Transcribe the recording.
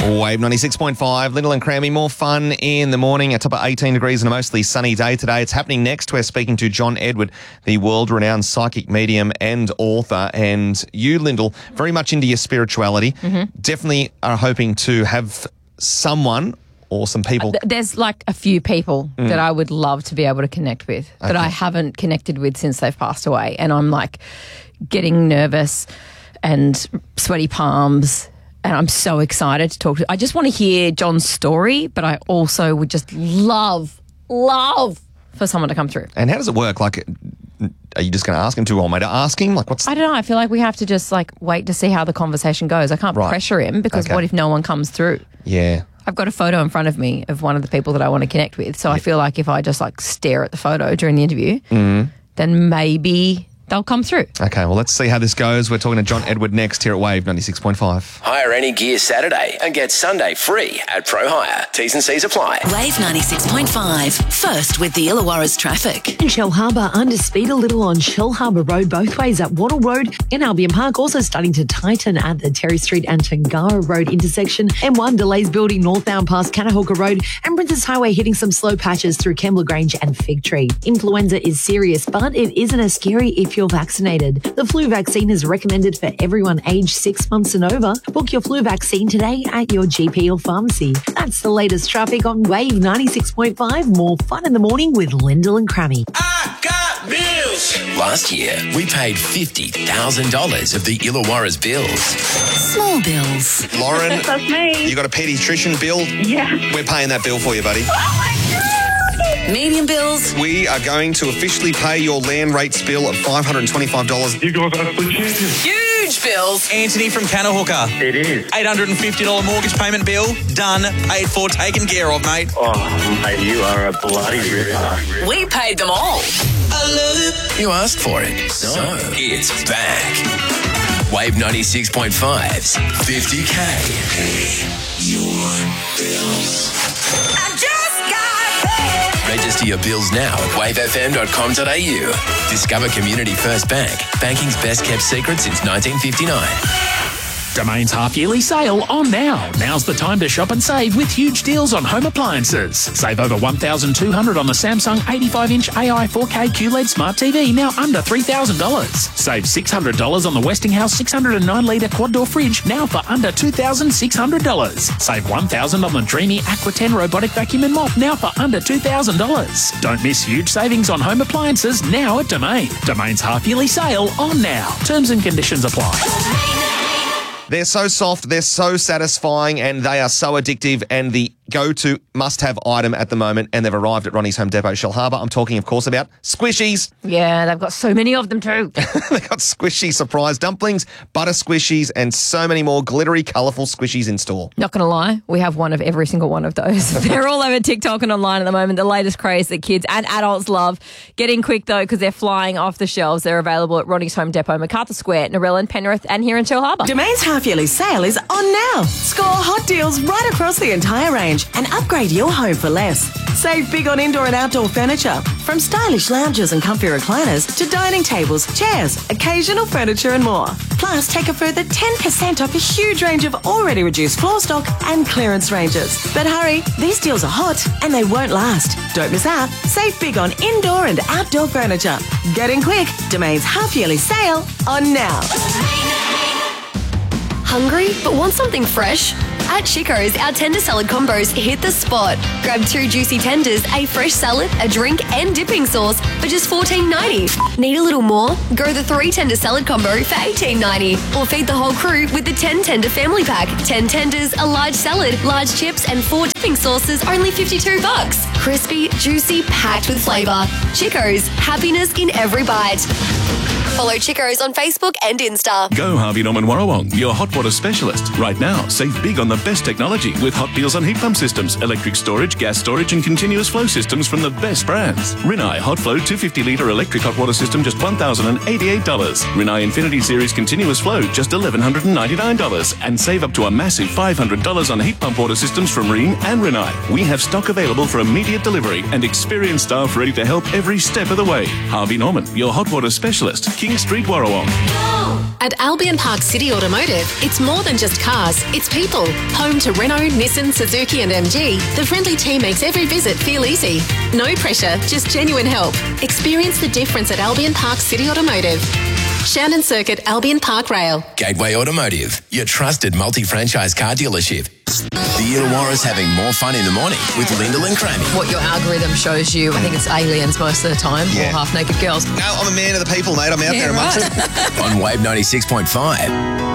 Wave 96.5, Lyndall and Crammy. More fun in the morning. A top of 18 degrees and a mostly sunny day today. It's happening next. We're speaking to John Edward, the world-renowned psychic medium and author. And you, Lyndall, very much into your spirituality. Definitely are hoping to have someone or some people. There's like a few people that I would love to be able to connect with that I haven't connected with since they've passed away. And I'm like getting nervous and sweaty palms. And I'm so excited to talk to. I just want to hear John's story, but I also would just love for someone to come through. And how does it work? Like, are you just going to ask him to, or mate, ask him? Like, I don't know. I feel like we have to just like wait to see how the conversation goes. I can't pressure him because what if no one comes through? Yeah. I've got a photo in front of me of one of the people that I want to connect with. So I feel like if I just like stare at the photo during the interview, then maybe they'll come through. Okay, well, let's see how this goes. We're talking to John Edward next here at Wave 96.5. Hire any gear Saturday and get Sunday free at Pro Hire. T's and C's apply. Wave 96.5. First with the Illawarra's traffic. In Shell Harbour, under speed a little on Shell Harbour Road, both ways at Wattle Road. In Albion Park, also starting to tighten at the Terry Street and Tangara Road intersection. M1 delays building northbound past Canahooka Road, and Princess Highway hitting some slow patches through Kembla Grange and Fig Tree. Influenza is serious, but it isn't as scary if you're vaccinated. The flu vaccine is recommended for everyone aged 6 months and over. Book your flu vaccine today at your GP or pharmacy. That's the latest traffic on Wave 96.5. More fun in the morning with Lyndall and Crammy. I got bills. Last year, we paid $50,000 of the Illawarra's bills. Small bills. Lauren, That's me. you got a paediatrician bill? Yeah. We're paying that bill for you, buddy. Medium bills. We are going to officially pay your land rates bill of $525. You guys are legit. Huge bills. Anthony from Canahooka. It is. $850 mortgage payment bill. Done. Paid for. Taken care of, mate. Oh, mate, you are a bloody ripper. We paid them all. I love it. You asked for it, so it's back. Wave 96.5's 50K. Your bills. I just got paid. Register your bills now at wavefm.com.au. Discover Community First Bank, banking's best kept secret since 1959. Domain's half-yearly sale on now. Now's the time to shop and save with huge deals on home appliances. Save over $1,200 on the Samsung 85-inch AI 4K QLED Smart TV, now under $3,000. Save $600 on the Westinghouse 609-litre quad-door fridge, now for under $2,600. Save $1,000 on the Dreamy Aqua 10 robotic vacuum and mop, now for under $2,000. Don't miss huge savings on home appliances now at Domain. Domain's half-yearly sale on now. Terms and conditions apply. They're so soft, they're so satisfying, and they are so addictive, and the go-to must-have item at the moment, and they've arrived at Ronnie's Home Depot, Shell Harbour. I'm talking, of course, about squishies. Yeah, they've got so many of them too. They've got squishy surprise dumplings, butter squishies, and so many more glittery, colourful squishies in store. Not going to lie, we have one of every single one of those. They're all over TikTok and online at the moment, the latest craze that kids and adults love. Get in quick, though, because they're flying off the shelves. They're available at Ronnie's Home Depot, Macarthur Square, Narellan, Penrith, and here in Shell Harbour. Domain's half-yearly sale is on now. Score hot deals right across the entire range and upgrade your home for less. Save big on indoor and outdoor furniture, from stylish lounges and comfy recliners to dining tables, chairs, occasional furniture and more. Plus, take a further 10% off a huge range of already reduced floor stock and clearance ranges. But hurry, these deals are hot and they won't last. Don't miss out. Save big on indoor and outdoor furniture. Get in quick. Domain's half-yearly sale on now. Hungry but want something fresh? At Chico's, our tender salad combos hit the spot. Grab 2 juicy tenders, a fresh salad, a drink and dipping sauce for just $14.90. Need a little more? Go the 3 tender salad combo for $18.90. Or feed the whole crew with the 10 tender family pack. 10 tenders, a large salad, large chips and 4 dipping sauces, only $52. Crispy, juicy, packed with flavour. Chico's, happiness in every bite. Follow Chico's on Facebook and Insta. Go Harvey Norman Warrawong, your hot water specialist. Right now, save big on the best technology with hot deals on heat pump systems, electric storage, gas storage and continuous flow systems from the best brands. Rinnai Hot Flow 250-litre electric hot water system, just $1,088. Rinnai Infinity Series continuous flow, just $1,199. And save up to a massive $500 on heat pump water systems from Rheem and Rinnai. We have stock available for immediate delivery and experienced staff ready to help every step of the way. Harvey Norman, your hot water specialist. King Street, Warrawong. At Albion Park City Automotive, it's more than just cars, it's people. Home to Renault, Nissan, Suzuki and MG, the friendly team makes every visit feel easy. No pressure, just genuine help. Experience the difference at Albion Park City Automotive. Shannon Circuit, Albion Park Rail. Gateway Automotive, your trusted multi-franchise car dealership. The Illawarra's having more fun in the morning with Lyndall and Crammy. What your algorithm shows you, I think it's aliens most of the time, or half-naked girls. No, I'm a man of the people, mate. I'm out there amongst them. On Wave 96.5.